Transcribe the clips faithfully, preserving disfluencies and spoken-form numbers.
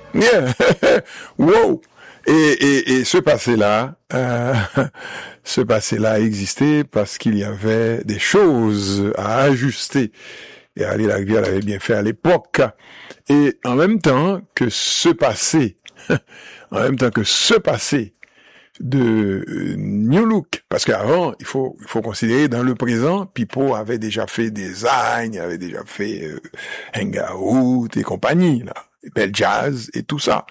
Yeah. Wow. Et, et, et ce passé-là, euh, ce passé-là existait parce qu'il y avait des choses à ajuster. Et Ali Larivière l'avait bien fait à l'époque. Et en même temps que ce passé, en même temps que ce passé de euh, New Look, parce qu'avant, il faut, il faut considérer dans le présent, Pipo avait déjà fait design, avait déjà fait euh, Hangout et compagnie, là, Bell Jazz et tout ça.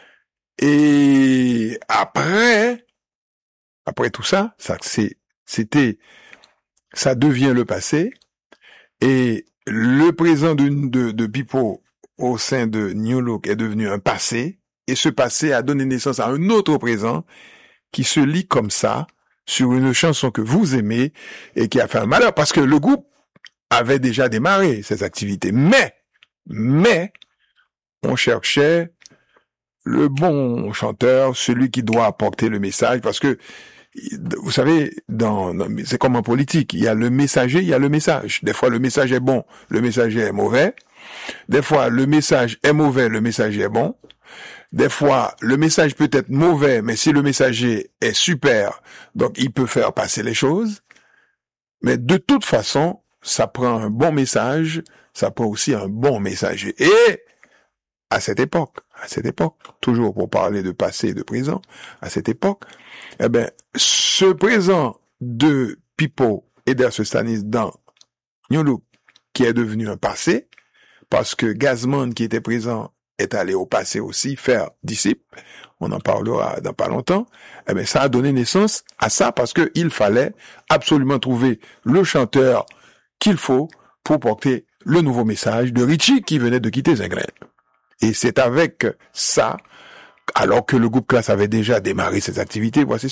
Et après, après tout ça, ça c'est, c'était, ça devient le passé, et le présent de, de, de Pipo au sein de New Look est devenu un passé, et ce passé a donné naissance à un autre présent qui se lit comme ça sur une chanson que vous aimez et qui a fait un malheur parce que le groupe avait déjà démarré ses activités, mais, mais, on cherchait le bon chanteur, celui qui doit apporter le message, parce que, vous savez, dans, dans, c'est comme en politique, il y a le messager, il y a le message. Des fois, le message est bon, le messager est mauvais. Des fois, le message est mauvais, le messager est bon. Des fois, le message peut être mauvais, mais si le messager est super, donc il peut faire passer les choses. Mais de toute façon, ça prend un bon message, ça prend aussi un bon messager. Et à cette époque, à cette époque, toujours pour parler de passé et de présent, à cette époque, eh ben, ce présent de Pipo et d'Erce Stanis dans New Look, qui est devenu un passé, parce que Gazman, qui était présent, est allé au passé aussi faire disciple, on en parlera dans pas longtemps, eh ben, ça a donné naissance à ça, parce que il fallait absolument trouver le chanteur qu'il faut pour porter le nouveau message de Richie qui venait de quitter Zinglen. Et c'est avec ça, alors que le groupe Classe avait déjà démarré ses activités, voici